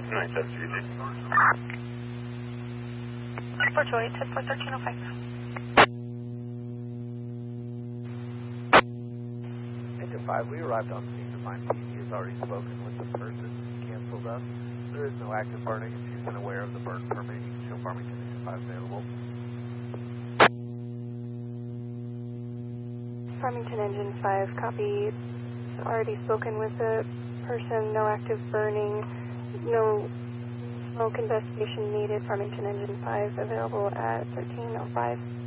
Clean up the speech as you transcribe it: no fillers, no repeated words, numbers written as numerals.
For Joy, 10-4-1305. Engine 5, we arrived on scene to find he has already spoken with the person who canceled us. There is no active burning, and she's unaware of the burn permit. You can show Farmington Engine 5 available. Farmington Engine 5, copy. Already spoken with the person, no active burning, no smoke investigation needed. Farmington Engine 5 available at 13:05.